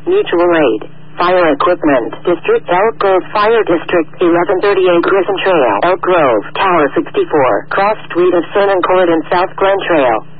Mutual Aid. Fire Equipment District, Elk Grove Fire District, 1138 Grison Trail, Elk Grove, Tower 64, Cross Street of Sin and Court and South Glen Trail.